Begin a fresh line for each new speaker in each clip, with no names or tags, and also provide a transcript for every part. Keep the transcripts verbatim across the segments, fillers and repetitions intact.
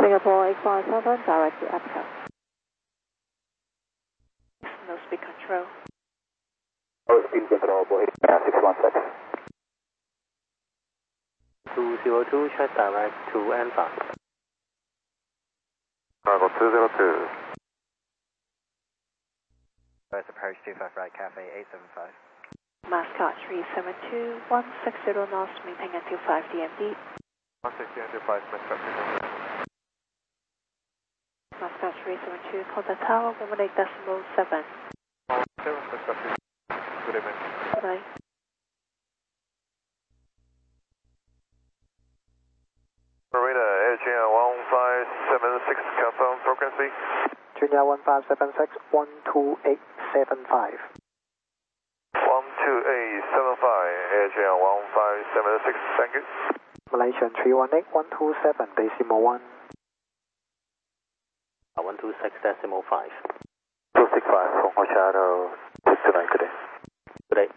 Singapore eight five seven, direct to Africa. No speed control.
Oh, speed control, boy. six one six.
two zero two, check direct to Alpha.
Cargo two zero two.
West approach two five right, Cafe eight seven five.
Mascot three seven two, one six zero knots, maintain until five D M D.
one six zero two five, Mascot three seven two.
Mascot three seven two, contact tower one one eight decimal seven.
seven, Mascot three. Good evening.
Good night.
Marina, Air China one five seven six, confirm frequency.
Junior one five seven six, one two eight seven five.
one two eight seven five, Air China one five seven six, thank you.
Malaysian three one eight, one two seven, decimal one. one two six decimal five.
two six five, Hong Kong Shadow, six two nine, good day.
Good day.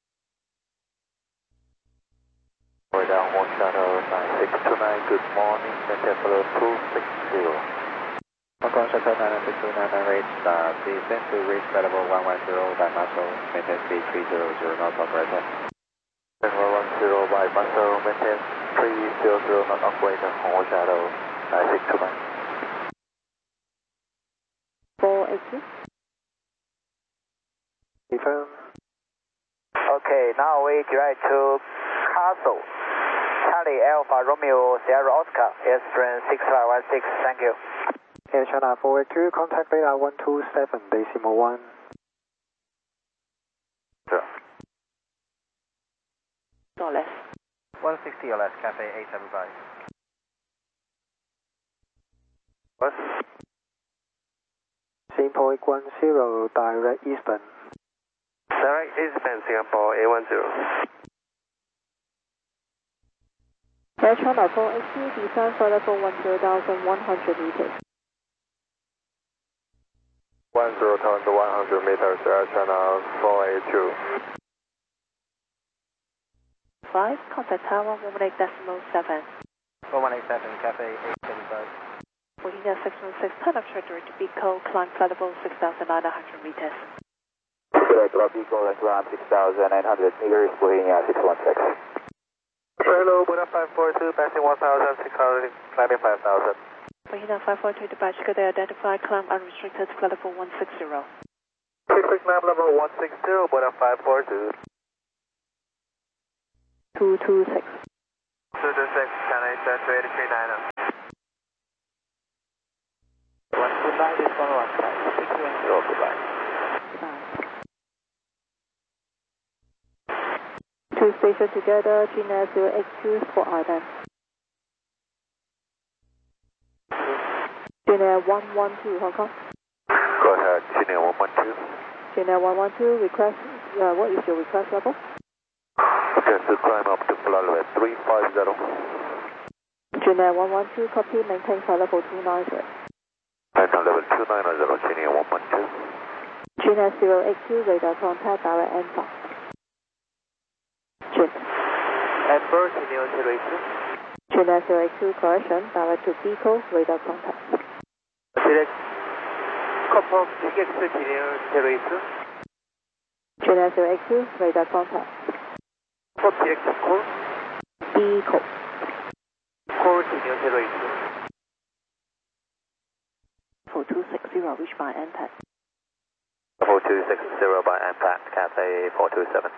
We're down Hong Kong Shadow nine six two nine, good morning, maintain follow two six zero.
Hong Kong Shadow nine six two nine, reach, uh, descend to reach level one one zero by muscle, maintain speed three zero zero knots operator.
one one zero by muscle, maintain three zero zero knot operator, Hong Kong Shadow nine six two nine.
four eight two.
Confirm.
Okay, now we direct to Castle. Charlie Alpha Romeo Sierra Oscar, airstream six five one six, thank you.
Air China four eight two, contact radar one two seven, decimal one.
Sure.
Or less.
one sixty or less, Cafe eight seven five.
What?
Singapore eight one zero, direct eastbound.
Direct eastbound Singapore eight one zero.
Air China four eight two, descend for level one zero thousand one hundred meters.
one zero thousand one hundred meters, Air China four eight two.
five, contact tower one one eight decimal seven.
one one eight seven, Cafe eight seven five.
Bohemia six one six, turn up trajectory to Pico, climb flight level six thousand nine hundred meters.
Direct Pico, let's run six thousand nine hundred meters, Bohemia six one six. Hello, Buddha five four two, passing one thousand six hundred, climbing five thousand.
Bohemia five four two, departure code identified, climb unrestricted, flight level one six zero.
six six nine level one six zero, Buddha five four two.
two two six.
two two six, can I send to eight three nine? one two nine is one one five, six one zero, goodbye.
Two stations together, Gina zero eight two for Island. Gina one one two, Hong Kong.
Go ahead, Gina one one two.
Gina one one two, request, uh, what is your request level?
Just to climb up to flight level three five zero.
Gina one one two, copy, maintain flight level two nine zero.
Maintain level two nine zero, Gina one one two.
Gina zero eight two, radar contact, direct Alpha. Gina.
At first, Gina zero eight two.
Gina zero eight two, correction, direct to Pico, radar contact.
Direct, confirm, G X Gina zero eight two.
Gina zero eight two, radar contact.
For G X call,
Pico.
call Gina zero eight two.
four two six zero, reach by impact.
four two six zero by impact, Cafe four two seven.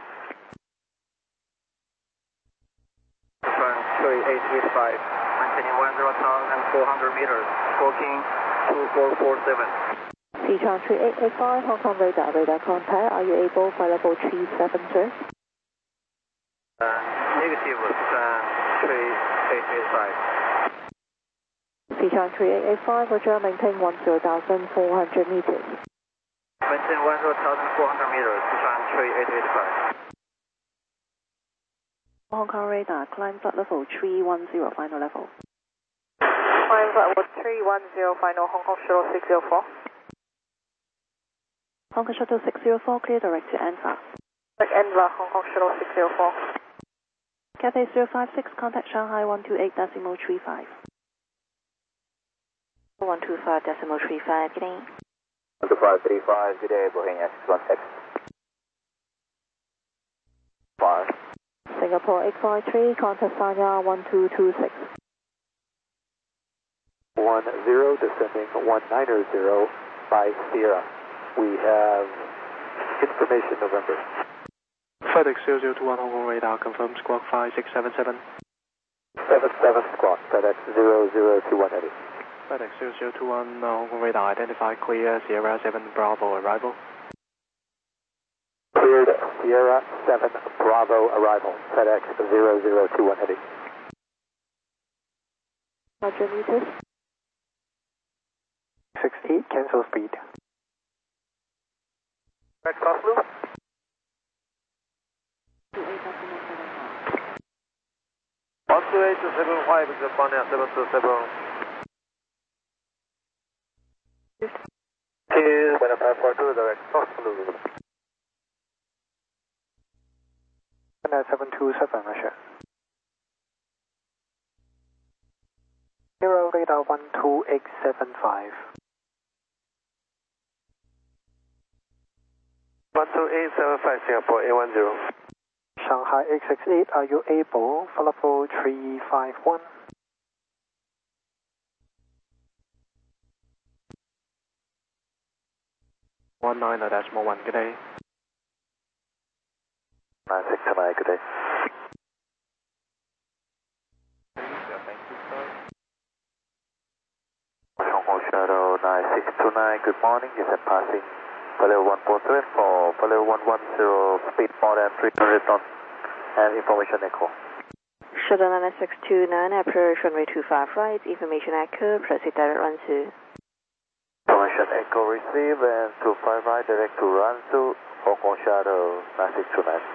three eight eight five, maintaining one zero thousand four hundred meters, stroking two four four seven.
Sichuan three eight eight five, Hong Kong radar, radar contact. Are you able for level three seven, sir?
Uh, negative, uh, three eight eight five.
Sichuan three eight eight five, Roger, maintain one zero thousand four hundred meters.
Maintain one zero thousand four hundred meters, Sichuan three eight eight five.
Hong Kong radar, climb flight level three one zero, final level.
Climb flight level three one zero, final Hong Kong Shuttle six zero four.
Hong Kong Shuttle six zero four, clear direct to Anfa.
Direct Anfa, Hong Kong Shuttle six zero four.
Cathay zero five six, contact Shanghai one two eight decimal three five. one two five decimal three five, good day.
one two five three five, good day, Bohemia six one six. five.
Singapore eight five three, contact Sanya one two two six.
one zero, descending one nine zero by Sierra. We have information November. FedEx zero zero two one Hong Kong radar, confirm squawk five six seven seven. seven seven squawk, FedEx zero zero two one heavy. FedEx zero zero two one Hong Kong radar, identify clear, Sierra seven Bravo arrival. Cleared, Sierra seven Bravo arrival, FedEx zero zero two one heavy.
Roger, meters.
six eight, cancel speed.
Right cross loop. one two eight to seven five, Japan seven two seven. Is one five four two, direct cross loop.
seven two seven, Russia. Zero radar one two eight seven five.
one two eight seven five, Singapore eight one zero.
Shanghai eight six eight, are you able? Follow three five one. one nine, decimal one, good day.
nine six two nine, good day. Hong Kong Shadow nine six two nine, good morning, is that passing Follow one four seven for follow one one zero, speed more than three hundred knots, and information echo.
Shuttle nine six two nine, approach runway two five right, information echo, proceed direct run to.
Information echo receive and two five right, direct to run to Hong Kong Shadow nine six two nine.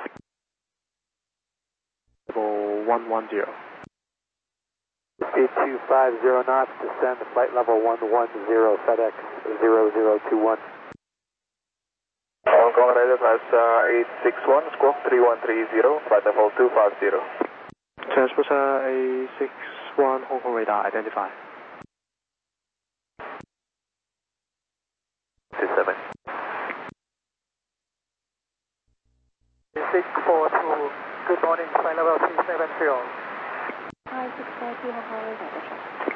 one one zero. Speed two five zero knots, descend flight level one one zero, FedEx zero zero two one.
Hong Kong Rider has uh, eight six one, squawk three one three zero, flight level two five zero.
Transporter eight six one, Hong Kong radar, identify.
two seven.
six four two, good morning, flight level three seven zero.
Hi, six four two, Hong Kong radar, that's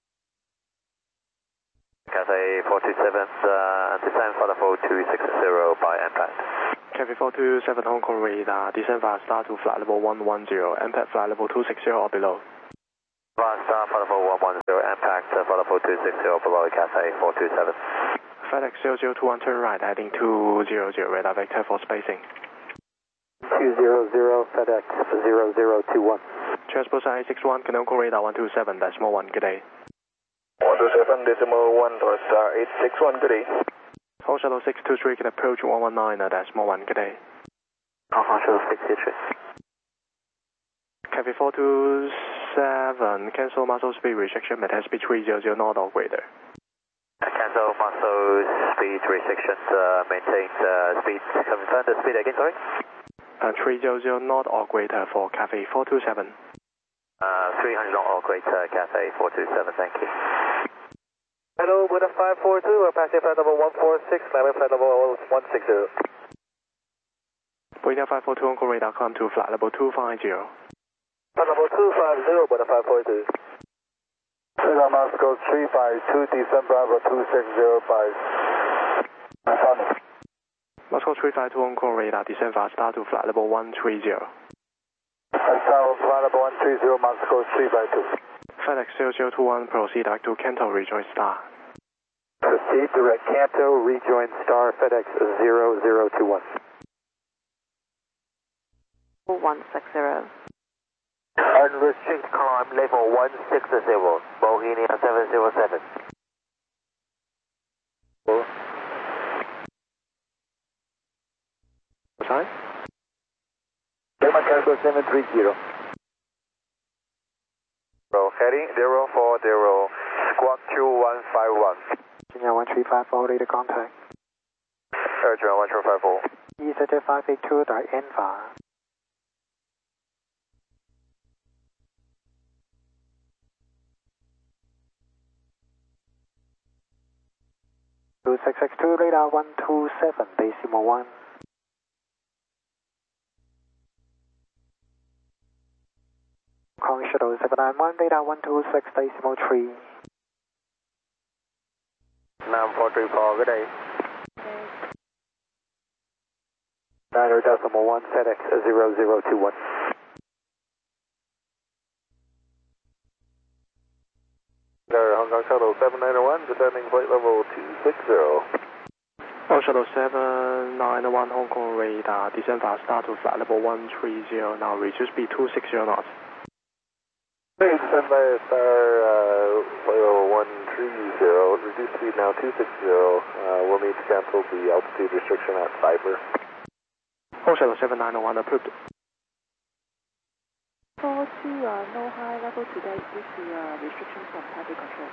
Cathay four two seven, uh, descend for level two six zero by impact.
Cathay four two seven Hong Kong radar, descend via star to flight level one one zero, impact flight level two six zero or below.
Via star for level one one zero, impact uh, for level two six zero below Cathay four two seven.
FedEx zero zero two one, turn right, heading two zero zero, radar vector for spacing. two zero zero, FedEx zero zero two one. Transport eight six one, Hong Kong radar one two seven, decimal one, good day.
one two seven decimal one, star eight six one, good day.
Hong Shuttle six two three can approach one one nine, decimal one, good day.
Hong Kong Shuttle six two three.
Cathay four two seven, cancel muscle speed restriction, maintain speed three hundred knot or greater.
Cancel muscle speed restrictions, uh, maintain uh, speed, confirm the speed again, sorry?
Uh, three hundred knot or greater for Cathay four two seven.
Uh, three hundred knot or greater, Cathay four two seven, thank you. Hello, Buddha five four two, we're passing flight level one four six, landing flight level one six zero.
Buddha five four two, Hong Kong radar, climb to flight level two five zero.
Flight level two five zero, Buddha five four two. Radar Moscow three five two, descend Bravo two six zero five.
Moscow three five two, Hong Kong radar, descend via star to flight level one three zero.
Star flight level one three zero, Moscow three five two.
FedEx zero zero two one, proceed direct to Kanto, rejoin star.
Proceed direct Kanto, rejoin star, FedEx zero zero two one.
one six zero.
Unrestricted climb level one six zero, Bohemia seven zero seven.
Time?
Lima Cargo seven three zero. Heading zero four zero, squawk two one five one.
Kenya one three five four, radar contact.
Urgent one three five four.
E Z five eight two, direct Enva. two six six two, radar one two seven, decimal one. Kong Shuttle seven nine one, radar one two six, decimal three.
nine four three four, good day.
Niner decimal one, FedEx zero zero two one.
Hong Kong Shuttle seven nine one, descending flight level two six zero.
Hong Kong Shuttle seven nine one, Hong Kong radar, descend fast, start to flight level one three zero, now reduce speed two six zero knots.
Hey, descend by star, uh, flight level one three zero, reduce speed now two six zero, uh, we'll need to cancel the altitude restriction at Cyber.
Hong Kong Shuttle seven nine one, approved.
four two, uh, no high level today due to uh, restriction from Taipei control.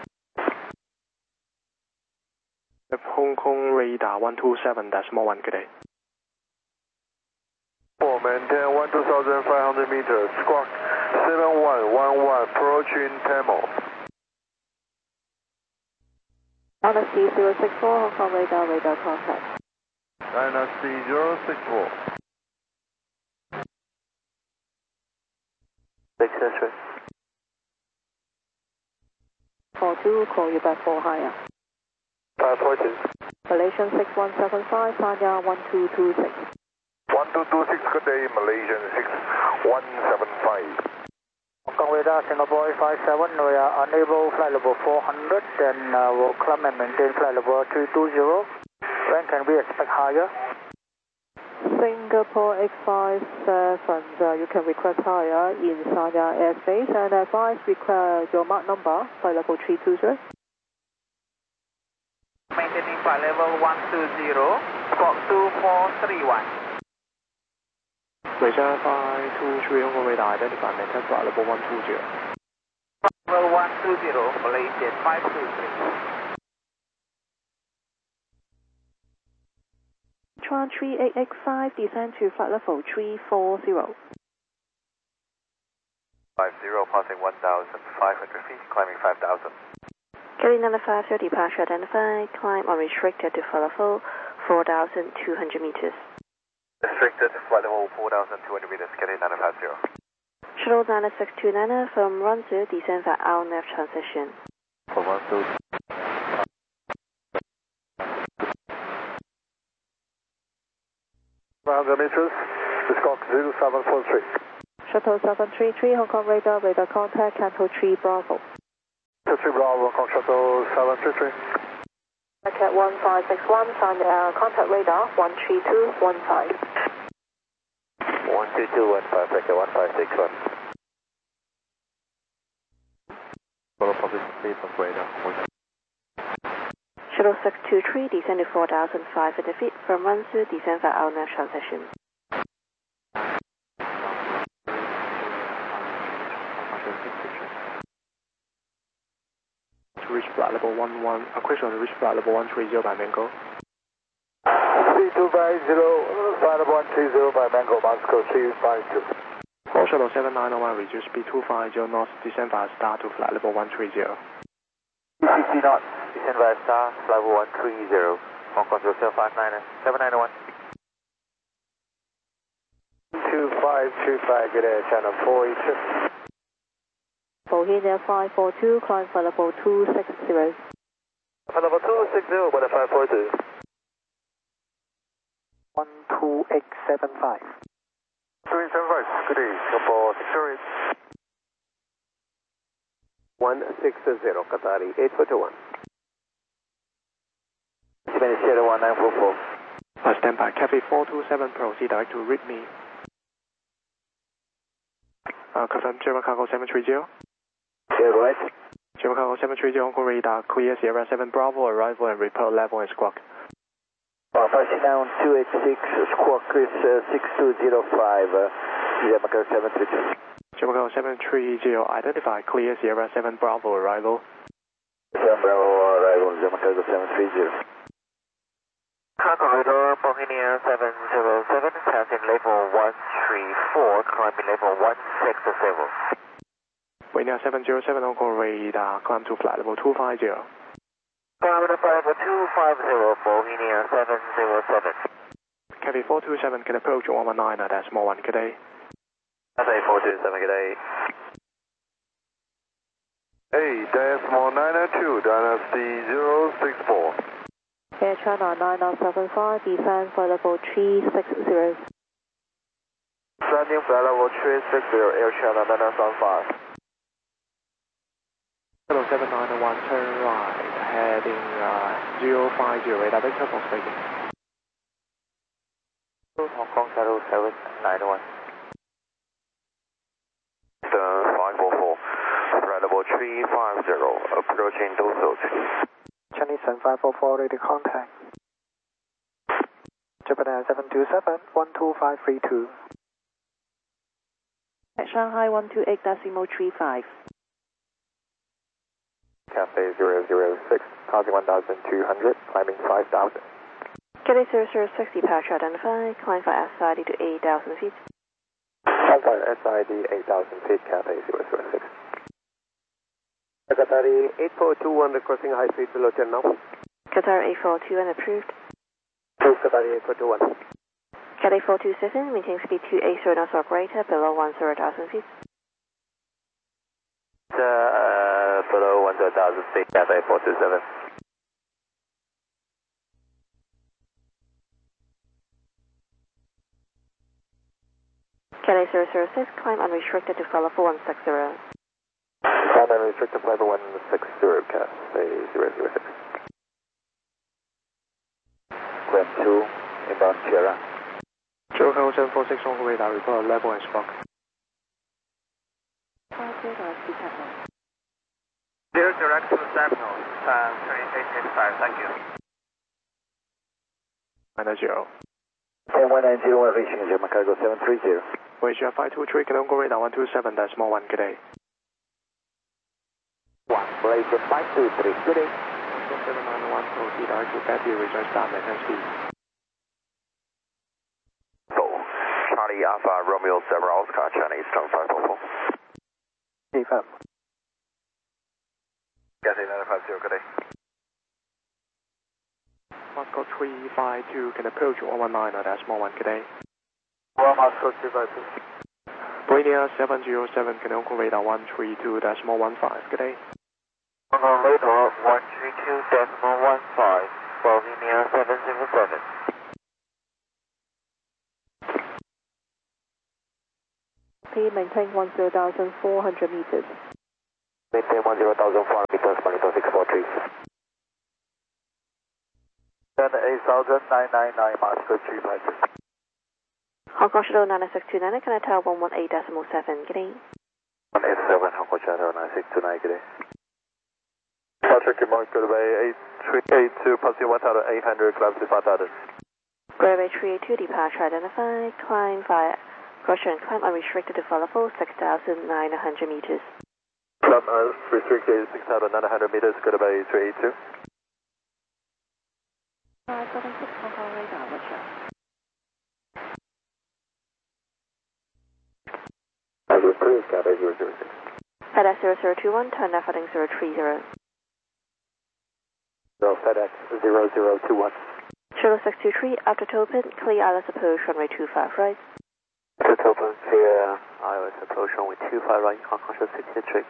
Hong Kong radar one two seven, decimal one, good day.
four, maintain one two thousand five hundred meters, squawk seven one one one, approaching Tamo.
Dynasty zero six four, Hong Kong radar, radar contact.
Dynasty zero six four. Successful.
four two, call you back for higher.
five four two.
Malaysian six one seven five, Sanya one two two six.
one two two six, good day, Malaysian six one seven five.
Hong Kong radar, Singapore five seven, we are unable flight level four hundred, then uh, we'll climb and maintain flight level three two zero. When can we expect higher?
Singapore X five seven, uh, you can request higher in Sanya airspace and advise require your mark number, flight level three two zero.
Maintaining flight level one two zero, squawk two four three one.
Malaysia five two three, Hong Kong radar, identify, maintain flight level one two zero.
Level one two zero, Malaysian five two three.
Tron three eight X five, descend to flight level three four zero.
five zero, passing one thousand five hundred feet, climbing five thousand.
Kelly number five zero, departure identified, climb unrestricted to flight level four thousand two hundred meters.
Restricted, flight level four thousand two hundred meters, Kelly nine five zero.
Shuttle nine six two nine from Runzu, descend for our nav transition.
For one two. five hundred meters, Squawk zero seven four three.
Shuttle seven three three, Hong Kong radar, radar contact, Canto three Bravo.
two three Bravo, Hong Kong Shuttle seven three three.
Packet one five six one, sign uh, contact radar one three two one five.
one two two one five, packet one five six one. Follow public speed of radar.
Shuttle six two three, descend to four thousand five hundred feet from Runzu, descend for our nav transition.
To reach flight level one one, a question to reach flight level one three zero by Mango.
three two five zero, flight level one three zero by Mango, Moscow three five two.
Hong Shuttle seven nine one, reduce speed two five zero knots, descend fast, start to flight level one three zero.
sixty knots, descend by star, flight level one three zero. Hong Kong zero five nine, seven nine one. two five two five, good air, channel four eight six.
Bohemia five four two, climb flight level two six zero.
Flight level two six zero, by the five four two.
one two eight seven five.
three seven five, good day, Singapore six zero eight. one six zero, Qatari eight four two one. Spanish Sierra one nine four four.
Uh, stand by, Cathay four two seven, proceed direct to read me. Uh, confirm German Cargo seven three zero.
Yeah, right.
German Cargo seven three zero, Hong Kong radar, clear Sierra seven Bravo, arrival and report level and squawk.
Uh, passing down two eight six, squawk is uh, six two zero five, uh, German Cargo seven three zero.
German Cargo seven three zero, identify, clear Sierra seven Bravo, arrival.
seven Bravo, arrival, German Cargo seven three zero. Car corridor, Bohemia seven zero seven, passing level one three four, climbing level one six zero.
Bohemia seven zero seven, Hong Kong radar, climb to flight level two five zero.
Climb five two five zero, Bohemia seven zero seven.
Cathay four two seven can approach one one nine, decimal one, good day.
Cathay four two seven, good day.
Hey, decimal nine nine two, Dynasty zero six four.
Air China nine nine seven five, descend for level three six zero.
Descending flight level three six zero, Air China nine nine seven five.
Hello, seven nine one, turn right, heading uh, zero five zero, radar vector for speaking.
Hong Kong Shadow seven nine one. Eastern five four four, flight level three five zero, approaching Dusseldorf.
Chinese seven five four four, ready contact. Japan seven two seven, one two five three two.
At Shanghai one two eight decimal three five.
Cathay zero zero six, passing one thousand two hundred, climbing five thousand.
Cathay zero zero six, departure identified, climb for S I D to eight thousand feet.
Climb for S I D eight thousand feet, Cathay zero zero six. Qatar eight four two one, requesting high speed below ten knots.
Qatar eight four two one approved.
Proof Qatar eight four two one.
Cathay four two seven, maintain speed two eight zero knots operator, below one zero thousand feet.
Uh, below one zero thousand feet, Cathay four two seven.
Cathay zero zero six, climb unrestricted to follow four one six zero.
Climb unrestricted flight one six zero, Cathay zero zero six.
Climb two, inbound Sierra.
Joe seven four six on radar, report level and squawk.
Zero direct to Sentinel, time twenty-eight eighty-five, thank you.
nine zero.
ten one nine zero one, reaching German cargo seven three zero.
Malaysia five two three, Canongo radar one two seven, decimal one, good day.
one, Malaysia five two three, good day.
seven nine one, proceed R two Betty, return start, maintain speed.
So, Charlie Alpha Romeo seven Oscar, Chinese Eastern five four four.
Hey, fam.
Cathay nine five zero, good day.
Moscow three five two, can approach one one nine, decimal one, good day.
One Moscow three five two.
Bohemia seven zero seven, Canongo radar one three two, decimal one five, good day.
Canongo radar one three two, decimal one five, Bohemia seven zero seven.
Please maintain one zero thousand four hundred meters.
Maintain one zero thousand four hundred meters, monitor six four three. Then eight thousand nine nine nine, Moscow three five two.
Hong Kong Shadow nine six two nine, can I tell one one eight decimal seven, good day.
one eight seven, Hong Kong Shadow nine six two nine, good day.
Patrick, good morning, good day, eight three eight two, passing one thousand eight hundred, climb to five thousand.
Gravity three eight two, departure identified, climb via Goshen, climb unrestricted to follow for six thousand nine hundred meters.
Climb unrestricted six thousand nine hundred meters, good day, three eight two.
five seven six Hong Kong radar, Roger.
As approved, Cathay zero zero six.
FedEx zero zero two one, turn left heading zero three zero.
No, FedEx zero zero two one.
Shuttle six two three, after Topin, clear Islands approach runway two five right.
After Topin, clear Islands approach runway two five right, Hong Kong Shadow six two three.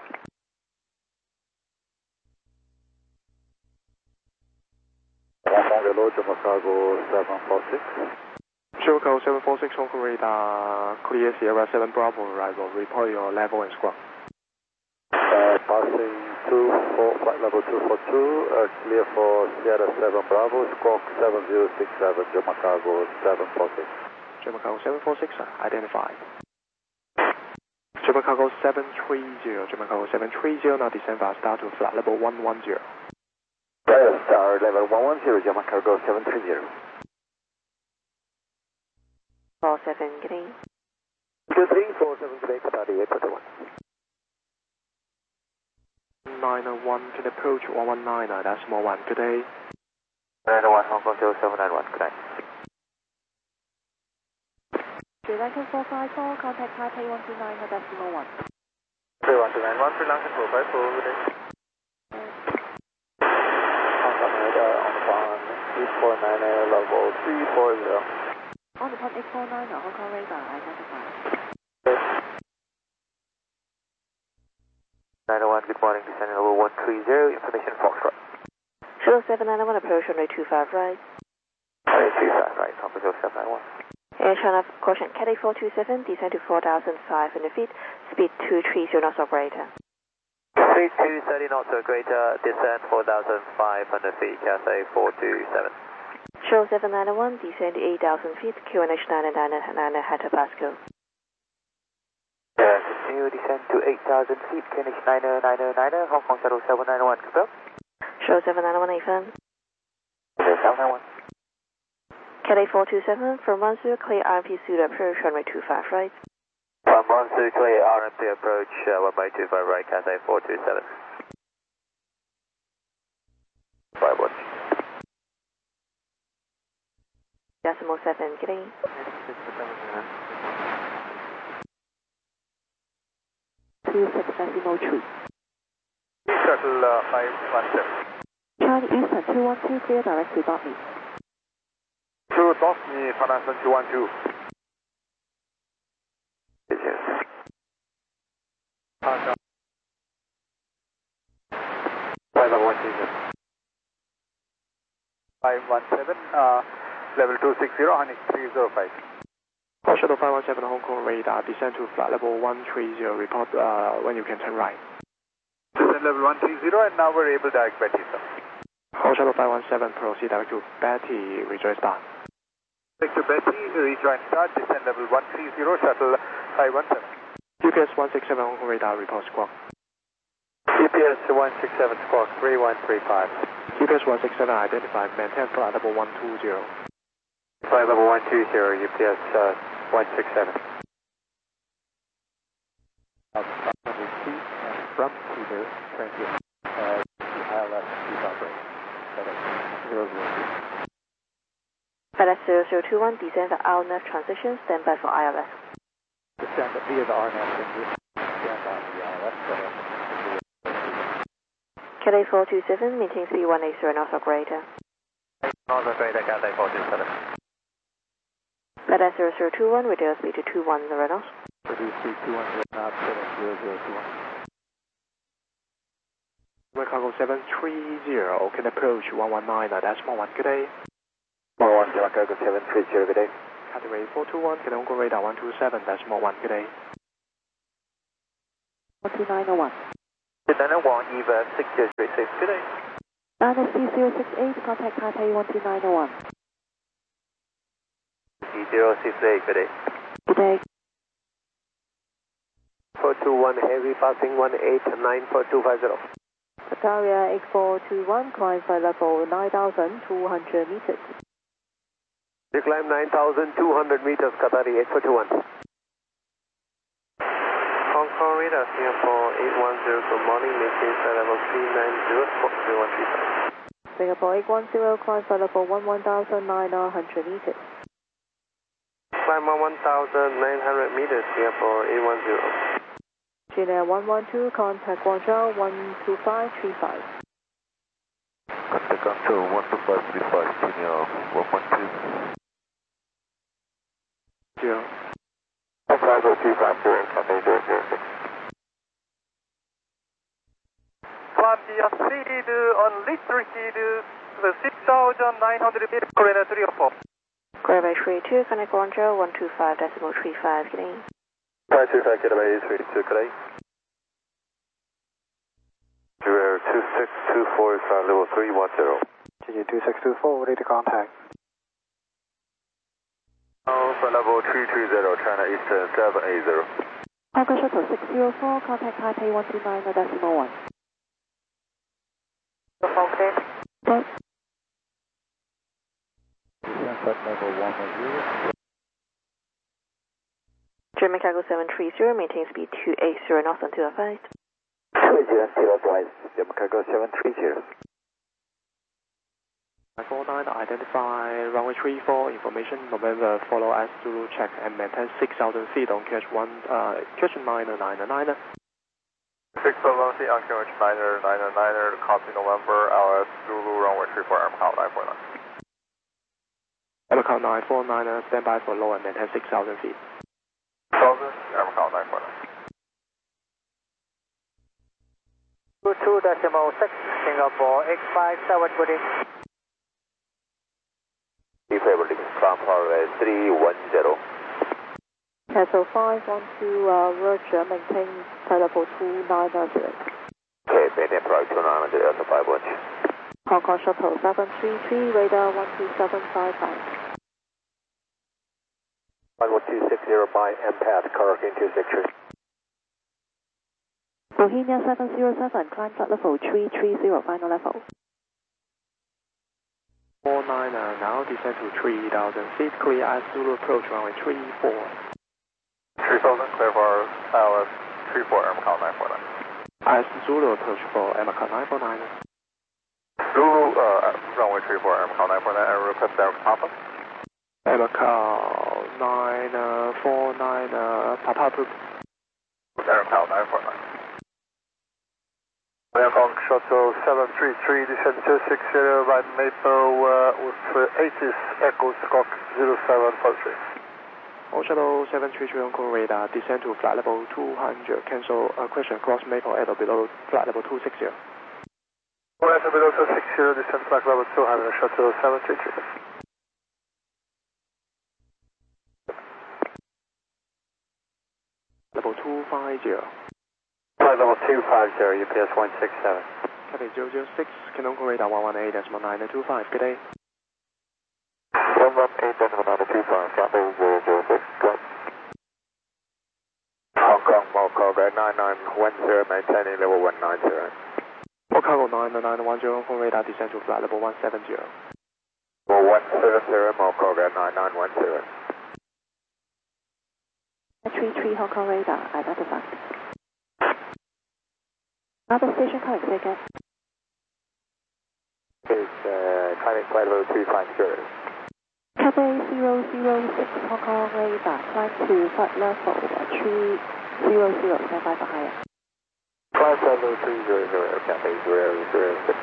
Hello, German cargo seven four six.
Shilco seven four six, Hong Kong radar, clear Sierra seven Bravo arrival, report your level and squawk.
Uh, passing two four, flight level two four two, uh, clear for Sierra seven Bravo, squawk seven zero six seven, German cargo seven four six.
German cargo seven four six, identified. German cargo seven three zero, German cargo seven three zero, now descend via star to flight level one one zero.
Delta Star level one one zero, German cargo seven three zero.
four seven, good day.
two three four seven, good day, Qatar eight four one.
nine one, can approach one one nine, decimal one, good day.
nine one, Hong Kong zero seven nine one, good day.
Sri Lankan four five four, contact Taipei one two nine, decimal one.
three one two nine one, Sri Lankan four five four, good day.
Hong Kong four nine eight, level three four zero.
On the point eight four nine, Hong Kong radar, identify.
nine oh one, good morning, descending level one three zero, information Foxtrot.
Zero seven nine one, approach runway two five right.
Runway two five right, Papa zero seven nine one.
Air China, caution, Cathay four two seven, descend to four thousand five hundred feet, speed two three zero knots or greater.
Speed two thirty knots or greater, descend four thousand five hundred feet, Cathay four two seven.
Zero seven nine one, descend to eight thousand feet, Q N H nine nine nine hectopascal.
Yeah, continue descend to eight thousand feet, Q N H nine nine nine, Hong Kong Shuttle seven nine one, confirm.
Zero seven nine one, affirm.
zero seven nine one.
Cathay four two seven, from one zero, clear R M P pseudo approach, runway two five right.
One one two, clear R M P approach, uh, one by two five right, Cathay four two seven. Five watch.
Decimal seven, getting.
Two six decimal three.
Shuttle uh, five one seven.
Charlie Eastern two one two, clear direct to dot me.
To dot me, Panasan two one two. five one seven, uh, level two six zero, Honey three zero five.
Call Shuttle five one seven Hong Kong radar, descend to flight level one three zero, report uh, when you can turn right.
Descend level one three zero, and now we're able to direct Betty, sir.
Call Shuttle five one seven, proceed direct to Betty, rejoin start.
Direct to Betty, rejoin start, descend level one three zero, Shuttle five one seven.
U P S one six seven Hong Kong radar, report squawk.
U P S one six seven, squawk three one three five.
U P S one six seven identified, maintain flight level one two zero.
Flight level one two zero, U P S uh, one six seven. From Peter, transmit uh, I L S two operator. zero zero two.
FedEx zero zero two one, descend for R N F transition, stand by for I L S.
Descend via the R N F, stand by the I L S.
Cathay four two seven, maintain speed one eight zero knots or greater.
Knots or greater, Cathay four two seven.
FedEx zero zero two one, reduce speed to two one zero knots.
Reduce speed two one zero knots, FedEx zero zero two one.
Cargo seven three zero, can approach one one nine, decimal one, good day.
one one zero, Cargo seven three zero, good day.
Cathay four two one, can Hong Kong radar one two seven, decimal one, good day.
one two nine oh one.
nine oh one, Eva six zero three six, good day.
N S C zero six eight, contact Taipei one two nine oh one.
zero six eight, good day.
Good day.
four two one, heavy passing one eight nine four two five zero.
Bavaria eight four two one, climb flight level nine thousand two hundred meters.
You climb nine thousand two hundred meters, Qatari eight four two one.
Hong Kong radar, Singapore eight one zero, good morning, maintain flight level three nine zero, squawk zero one three five.
Singapore eight one zero, climb flight level one one thousand nine hundred meters.
Climb on one thousand nine hundred meters, Singapore eight one zero.
Gina one one two, contact Guangzhou one two five three five.
Contact Guangzhou one two five three five, Gina one one two.
Zero.
Cargo two five zero, Cathay zero zero six.
Climb the speed on liter heat, the six thousand nine hundred meters, Korea three oh four.
Grab three two, connect Guangzhou one two five decimal three five, getting.
five two five, get away, three two, good day. Air two six two four, flight level three one zero.
G G two six two four, ready to contact.
Oh, flight level three three zero, China Eastern seven eight zero.
Hong Kong Shuttle six zero four, contact Taipei one two nine decimal one.
Okay.
But
Flight level one one zero.
German Cargo seven three zero, maintain speed two eight zero knots until advised.
two zero zero advised, German Cargo seven three zero.
four nine, identify runway three four, information, November, follow as Zulu check and maintain six thousand feet on Q H one, uh, Q H nine nine nine.
six thousand feet on Q H nine nine nine, copy November, L S Zulu, runway three four, air count nine four nine.
American nine four nine, uh, stand by for low and maintain six thousand feet.
six thousand, American nine four nine.
two two decimal six, Singapore X five seven, good evening.
Favorably, climb runway three one zero.
Castle five one two, uh, Roger, maintain flight level two nine zero.
Okay, maintain flight two nine zero, Delta five one.
Hong Kong Shuttle seven three three, radar one two seven five five.
one one two six zero by M PAD, correct into Victory.
Bohemia seven zero seven, climb flight level three three zero, final level.
four nine, uh, now descend to three thousand feet, clear as Zulu approach runway three four.
three thousand, clear for L S three four, American nine four nine.
As Zulu approach for American nine four nine.
Zulu, uh, runway three four, American nine four nine, and request direct Papa.
American nine four nine, uh, Papa approved.
American nine four nine.
Hong Kong Shuttle seven three three, descend two six zero by Maple uh, with uh, eighties Echo Squawk zero seven four three.
All Shuttle seven three three Hong Kong radar, descend to flight level two hundred, cancel uh, question, cross Maple at or below flight level two sixty.
At or below two sixty, descend flight level two hundred, Shuttle seven three three.
Level two fifty.
Flight level two fifty, U P S one six seven.
Cathay zero zero six, Can Hong Kong radar one one eight decimal nine two five, good day.
one one eight decimal nine two five, flight level zero zero six, go. Hong Kong, Moco, red nine nine one zero, maintaining level one nine zero.
Mocago nine nine one zero, Hong Kong radar, descend to flight level one seven zero.
one seven zero, Moco, red nine nine one zero.
three three Hong Kong radar, identified. Another station calling, say again.
Is uh, climbing flight level two fifty.
Cathay zero zero six Hong Kong radar, climb to flight level three zero zero, stand by for higher.
Climb flight level three zero zero, Cathay zero zero six.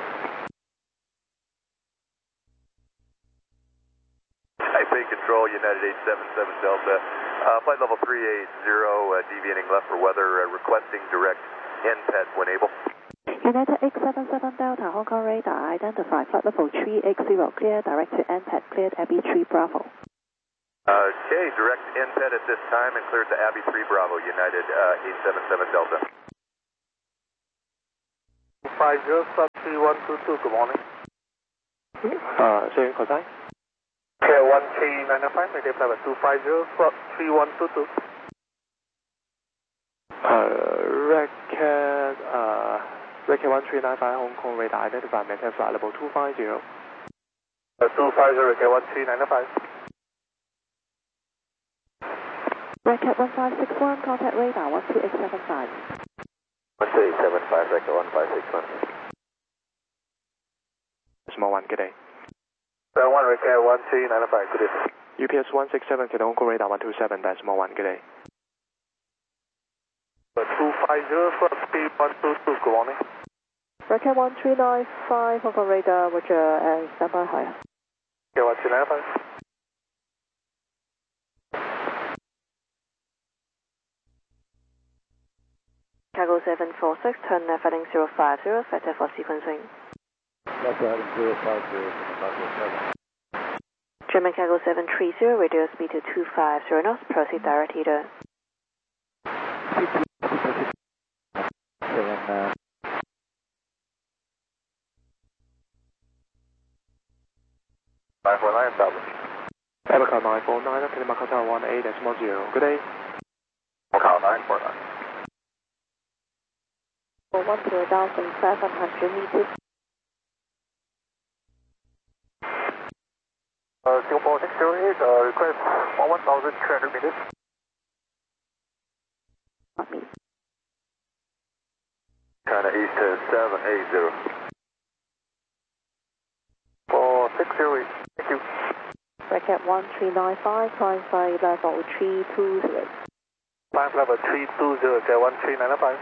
Taipei Control, United eight seven seven Delta. Uh, flight level three eight zero, uh, deviating left for weather, uh, requesting direct N PAD when able.
United eight seven seven Delta, Hong Kong radar, identified flight level three eight zero, clear direct to N PAD, cleared Abbey three Bravo.
Okay, direct N PAD at this time and cleared to Abbey three Bravo, United uh, eight seven seven Delta.
five zero, sub three one two two, good morning.
Uh, say again, call sign.
K one three nine five, maintain flight level two five zero, sub three one two two.
Uh, Red Cat, uh, Red Cat one three nine five Hong Kong radar, identified, maintain flight level two five zero.
Uh, two five zero, K one three nine five.
Red Cat one five six one, contact radar one two eight seven five.
one two eight seven five, Red Cat one five six one.
Small one, good day.
seven one, Red Cat one three nine five, good evening.
U P S one six seven, Can Hong Kong radar one two seven, decimal one, good day.
two five zero, sub three one two two, good morning.
Red Cat one three nine five, Hong Kong radar, Roger, and stand by higher.
K one three nine five.
Cargo seven four six, turn left heading zero five zero, factor for sequencing.
Left heading zero five zero, Cargo seven.
German Cargo seven three zero, radio speed to two five zero knots, proceed direct heater.
Seven, uh,
nine four nine, established.
American nine four nine, Can Macau one eight decimal zero, good day.
Macau nine four nine.
For one thousand seven hundred meters.
Uh, Singapore six zero eight, uh, request for one thousand three hundred meters.
Not me.
China East seven eight zero.
For six zero eight, thank you.
Red Cat one three nine five, climb flight level three two zero.
Climb level three two zero, K one three nine five.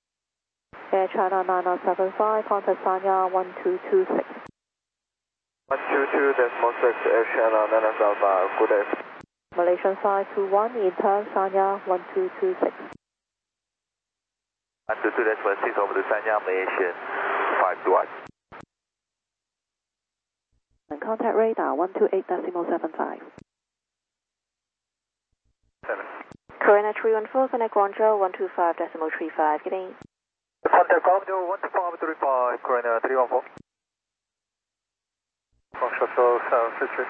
Air China nine nine seven five, contact Sanya one two two six.
one two two decimal six, Air Channel, Nana Alpha, good day.
Malaysian five two one, in turn, Sanya one two two six.
one two two decimal six over the Sanya, Malaysian five two one.
And contact radar one two eight decimal seven five.
seven.
Korean three one four, connect Guangzhou one two five decimal three five, good day.
Contact Guangzhou one two five three five, Korean three one four. Guangzhou seven three three.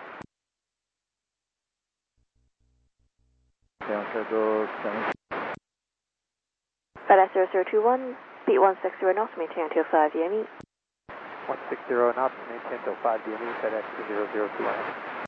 FedEx zero zero two one, beat one six zero knots, maintain until five D M E.
one six zero knots, maintain until five D M E, FedEx zero zero two one.